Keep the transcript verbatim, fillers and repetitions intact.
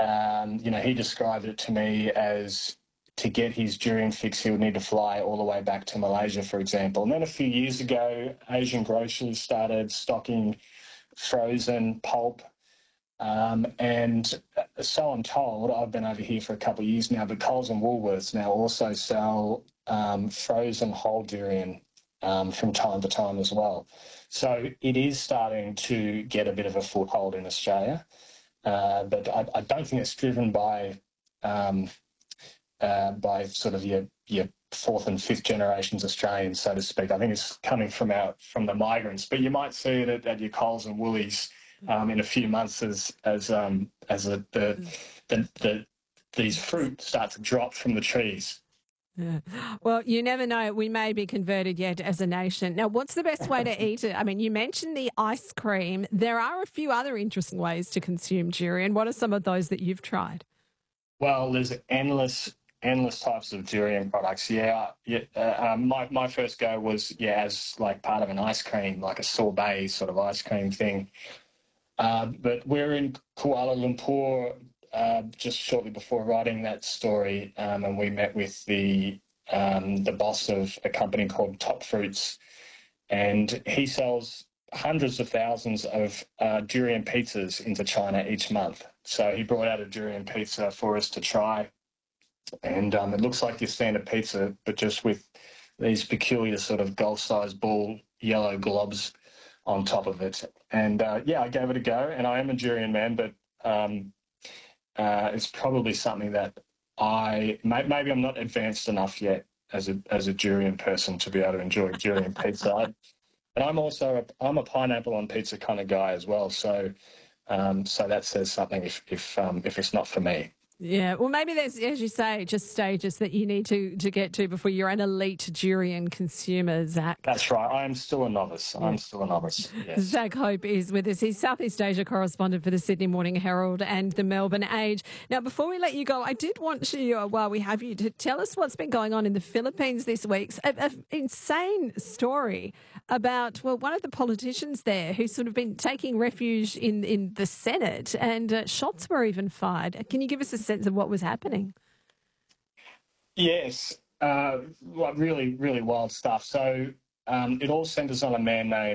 Um, you know, he described it to me as to get his durian fix, he would need to fly all the way back to Malaysia, for example. And then a few years ago, Asian grocers started stocking frozen pulp. Um, and so I'm told, I've been over here for a couple of years now, but Coles and Woolworths now also sell um, frozen whole durian um, from time to time as well. So it is starting to get a bit of a foothold in Australia, uh, but I, I don't think it's driven by um, uh, by sort of your your fourth and fifth generations Australians, so to speak. I think it's coming from our from the migrants, but you might see it at, at your Coles and Woolies um, in a few months as as um, as a, the, the the these fruit start to drop from the trees. Yeah. Well, you never know. We may be converted yet as a nation. Now, what's the best way to eat it? I mean, you mentioned the ice cream. There are a few other interesting ways to consume durian. What are some of those that you've tried? Well, there's endless endless types of durian products. Yeah, yeah. Uh, um, my my first go was yeah as like part of an ice cream, like a sorbet sort of ice cream thing. Uh, but we're in Kuala Lumpur uh, just shortly before writing that story, um, and we met with the um, the boss of a company called Top Fruits, and he sells hundreds of thousands of uh, durian pizzas into China each month. So he brought out a durian pizza for us to try. And um, it looks like your standard pizza, but just with these peculiar sort of golf-sized ball yellow globs on top of it. And uh, yeah, I gave it a go, and I am a durian man, but um, uh, it's probably something that I may, maybe I'm not advanced enough yet as a as a durian person to be able to enjoy durian pizza. I, and I'm also a, I'm a pineapple on pizza kind of guy as well. So um, so that says something if if um, if it's not for me. Yeah, well, maybe there's, as you say, just stages that you need to, to get to before you're an elite durian consumer, Zach. That's right. I am still a novice. Yeah. I'm still a novice, yes. Zach Hope is with us. He's Southeast Asia correspondent for the Sydney Morning Herald and the Melbourne Age. Now, before we let you go, I did want you, uh, while we have you, to tell us what's been going on in the Philippines this week. An insane story about, well, one of the politicians there who's sort of been taking refuge in, in the Senate, and uh, shots were even fired. Can you give us a sense of what was happening? Yes, uh, really, really wild stuff. So um, it all centres on a man named